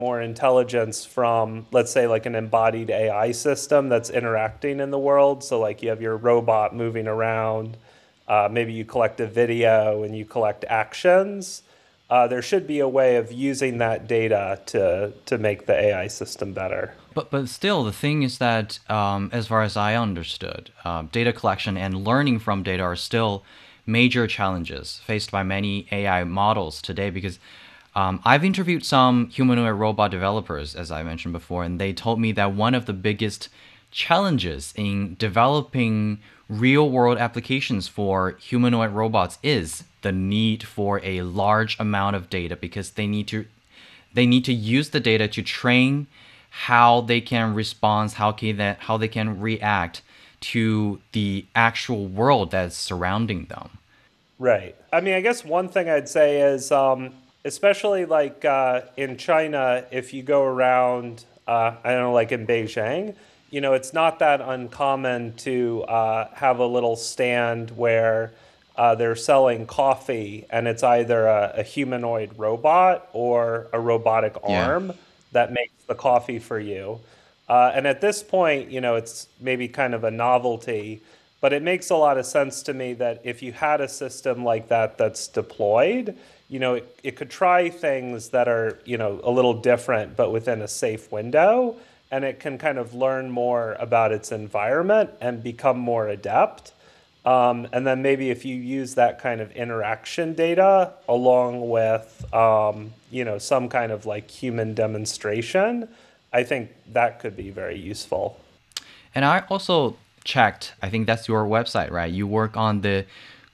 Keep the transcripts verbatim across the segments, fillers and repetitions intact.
more intelligence from, let's say, like an embodied A I system that's interacting in the world. So, like, you have your robot moving around, uh, maybe you collect a video and you collect actions. Uh, there should be a way of using that data to to make the A I system better. But but still, the thing is that, um, as far as I understood, uh, data collection and learning from data are still major challenges faced by many A I models today. Because um, I've interviewed some humanoid robot developers, as I mentioned before, and they told me that one of the biggest challenges in developing real world applications for humanoid robots is the need for a large amount of data, because they need to they need to use the data to train how they can respond, how can that how they can react to the actual world that's surrounding them. Right. I mean, I guess one thing I'd say is, um, especially like uh, in China, if you go around, uh, I don't know, like in Beijing, you know, it's not that uncommon to uh, have a little stand where uh, they're selling coffee, and it's either a, a humanoid robot or a robotic Yeah. arm that makes the coffee for you. Uh, and at this point, you know, it's maybe kind of a novelty, but it makes a lot of sense to me that if you had a system like that that's deployed, you know, it, it could try things that are, you know, a little different, but within a safe window. And it can kind of learn more about its environment and become more adept. Um, and then maybe if you use that kind of interaction data along with, um, you know, some kind of like human demonstration, I think that could be very useful. And I also checked, I think that's your website, right? You work on the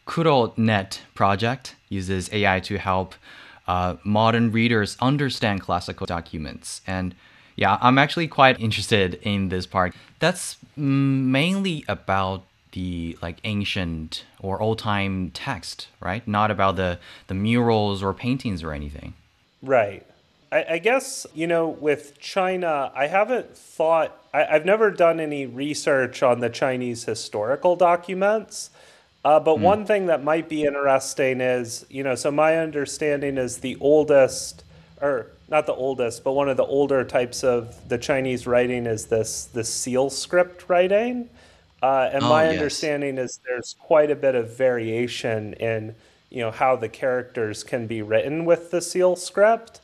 KuroNet project, uses A I to help uh, modern readers understand classical documents. And yeah, I'm actually quite interested in this part. That's mainly about the like ancient or old time text, right? Not about the the murals or paintings or anything. Right. I, I guess, you know, with China, I haven't thought, I, I've never done any research on the Chinese historical documents. Uh, but Mm. one thing that might be interesting is, you know, so my understanding is the oldest, or not the oldest, but one of the older types of the Chinese writing is this this seal script writing. Uh, and Oh my yes. understanding is there's quite a bit of variation in, you know, how the characters can be written with the seal script.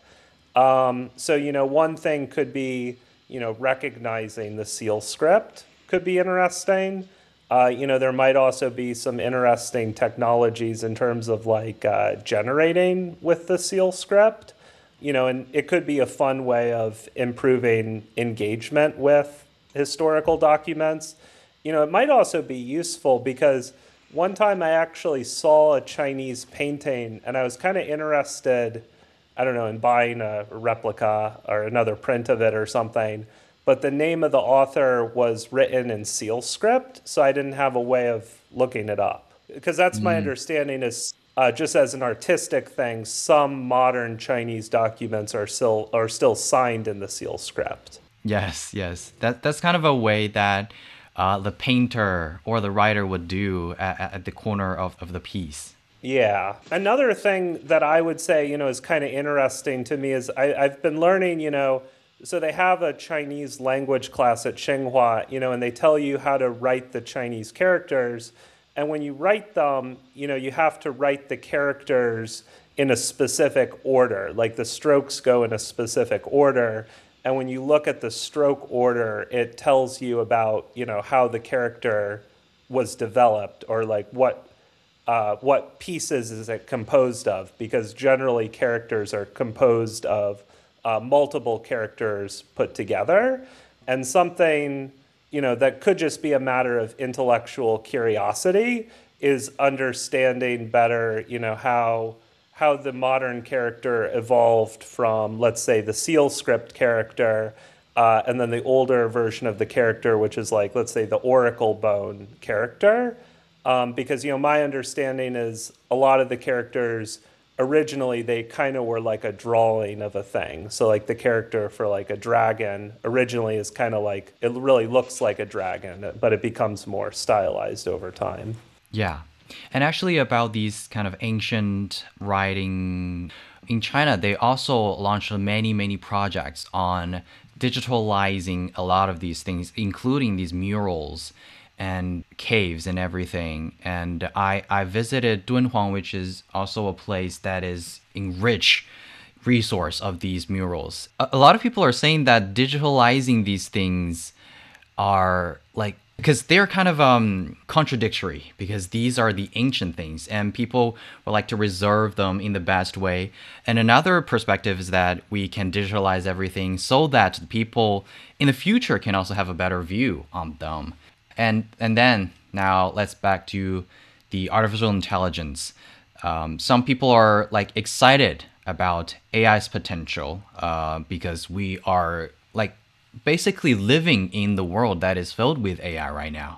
Um, so, you know, one thing could be, you know, recognizing the seal script could be interesting. Uh, you know, there might also be some interesting technologies in terms of like uh, generating with the seal script. You know, and it could be a fun way of improving engagement with historical documents. You know, it might also be useful because one time I actually saw a Chinese painting and I was kind of interested, I don't know, in buying a replica or another print of it or something. But the name of the author was written in seal script, so I didn't have a way of looking it up. Because that's my Mm. understanding is uh, just as an artistic thing, some modern Chinese documents are still are still signed in the seal script. Yes, yes. That that's kind of a way that uh, the painter or the writer would do at, at the corner of, of the piece. Yeah. Another thing that I would say, you know, is kind of interesting to me is I, I've been learning, you know, so they have a Chinese language class at Tsinghua, you know, and they tell you how to write the Chinese characters. And when you write them, you know, you have to write the characters in a specific order, like the strokes go in a specific order. And when you look at the stroke order, it tells you about, you know, how the character was developed or like what uh, what pieces is it composed of? Because generally characters are composed of uh, multiple characters put together, and something you know that could just be a matter of intellectual curiosity is understanding better, you know how how the modern character evolved from, let's say, the seal script character, uh, and then the older version of the character, which is like, let's say, the oracle bone character. Um, because you know my understanding is a lot of the characters originally they kind of were like a drawing of a thing. So like the character for like a dragon originally is kind of like it really looks like a dragon, but it becomes more stylized over time. Yeah. And actually, about these kind of ancient writing, In China, they also launched many, many projects on digitalizing a lot of these things, including these murals and caves and everything. And I, I visited Dunhuang, which is also a place that is enriched resource of these murals. A, a lot of people are saying that digitalizing these things are like because they're kind of um contradictory because these are the ancient things and people would like to reserve them in the best way. And another perspective is that we can digitalize everything so that people in the future can also have a better view on them. And and then now let's back to the artificial intelligence. Um, some people are like excited about A I's potential uh, because we are like basically living in the world that is filled with A I right now.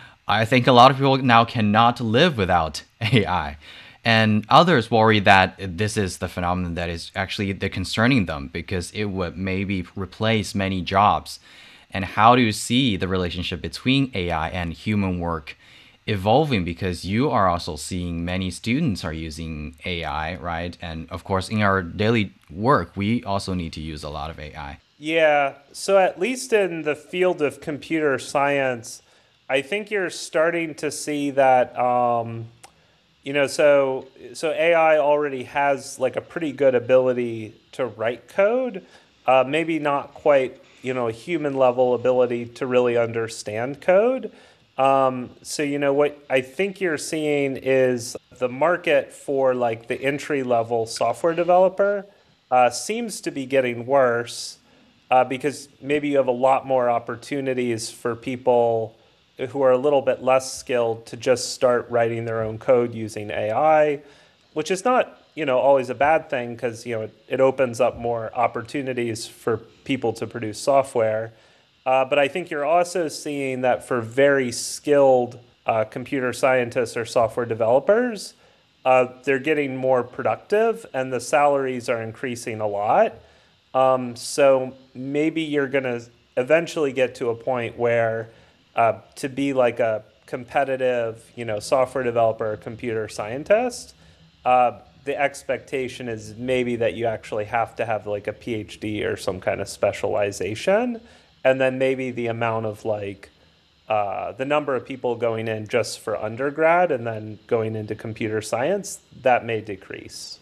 I think a lot of people now cannot live without A I. And others worry that this is the phenomenon that is actually the concerning them because it would maybe replace many jobs. And how do you see the relationship between A I and human work evolving? Because you are also seeing many students are using A I, right? And of course, in our daily work, we also need to use a lot of A I. Yeah, so at least in the field of computer science, I think you're starting to see that um, you know, so so A I already has like a pretty good ability to write code, uh, maybe not quite, you know, a human level ability to really understand code. Um, so you know what I think you're seeing is the market for like the entry level software developer uh, seems to be getting worse uh, because maybe you have a lot more opportunities for people who are a little bit less skilled to just start writing their own code using A I, which is not, you know, always a bad thing because, you know, it, it opens up more opportunities for people to produce software. Uh, but I think you're also seeing that for very skilled uh, computer scientists or software developers, uh, they're getting more productive and the salaries are increasing a lot. Um, so maybe you're going to eventually get to a point where uh, to be like a competitive, you know, software developer or computer scientist, uh, the expectation is maybe that you actually have to have like a PhD or some kind of specialization. And then maybe the amount of like uh, the number of people going in just for undergrad and then going into computer science, that may decrease.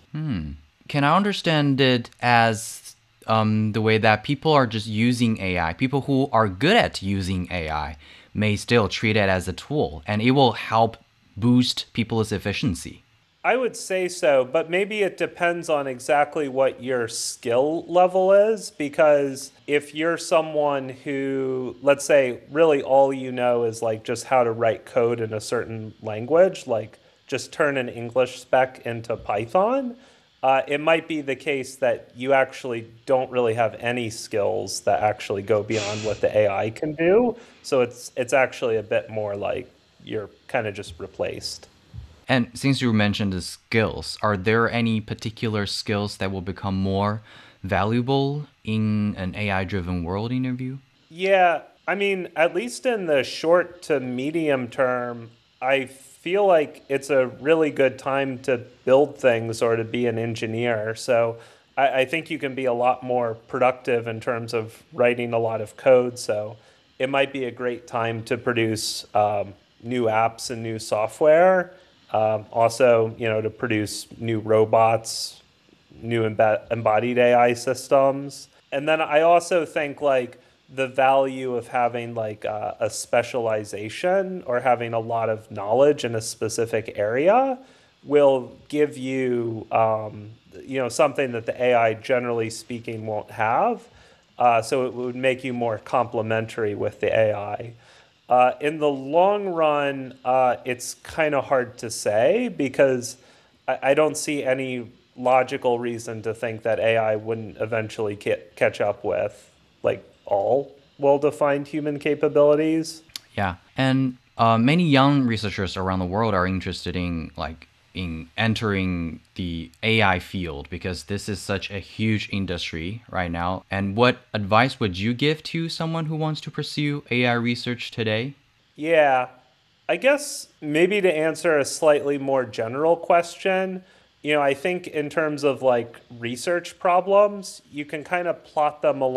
Can I understand it as um, the way that people are just using A I, people who are good at using A I may still treat it as a tool and it will help boost people's efficiency? I would say so, but maybe it depends on exactly what your skill level is. Because if you're someone who, let's say, really all you know is like just how to write code in a certain language, like just turn an English spec into Python, uh, it might be the case that you actually don't really have any skills that actually go beyond what the A I can do. So it's it's actually a bit more like you're kind of just replaced. And since you mentioned the skills, are there any particular skills that will become more valuable in an A I driven world in your view? Yeah, I mean, at least in the short to medium term, I feel like it's a really good time to build things or to be an engineer. So I, I think you can be a lot more productive in terms of writing a lot of code. So it might be a great time to produce um, new apps and new software. Um, also, you know, to produce new robots, new embe- embodied A I systems. And then I also think like the value of having like a, a specialization or having a lot of knowledge in a specific area will give you, um, you know, something that the A I generally speaking won't have. Uh, so it would make you more complementary with the A I. Uh, in the long run, uh, it's kind of hard to say because I, I don't see any logical reason to think that A I wouldn't eventually ca- catch up with like all well-defined human capabilities. Yeah, and uh, many young researchers around the world are interested in like in entering the A I field because this is such a huge industry right now. And what advice would you give to someone who wants to pursue A I research today? Yeah, I guess maybe to answer a slightly more general question, you know, I think in terms of like research problems, you can kind of plot them along